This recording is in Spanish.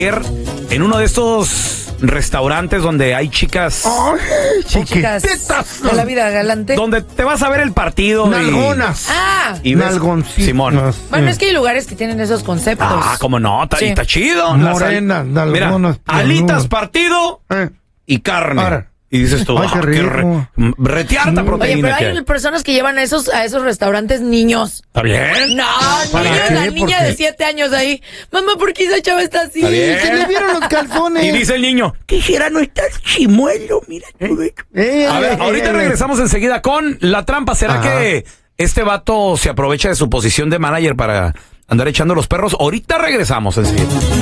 en uno de estos restaurantes donde hay chicas. Ay, Chicas de la vida galante. Donde te vas a ver el partido. Nalgonas. Y ves, Nalgoncitas. Simón. Bueno, es que hay lugares que tienen esos conceptos. Cómo no, Sí. está chido. Morenas, Mira, nalgonas. alitas, partido Eh. y carne. Ahora. Y dices tú, Ay, qué rico. retearta Oye, proteína. pero hay personas que llevan a esos restaurantes niños. ¿Está bien? No, ¿Para niños, qué? la ¿Por niña qué? de 7 años ahí. Mamá, ¿por qué esa chava está así? Está bien. Se le vieron los calzones. Y dice el niño, quisiera no estar chimuelo, mira. A ver, ahorita regresamos enseguida con la trampa. ¿Será Ajá. que este vato se aprovecha de su posición de manager para andar echando los perros? Ahorita regresamos enseguida.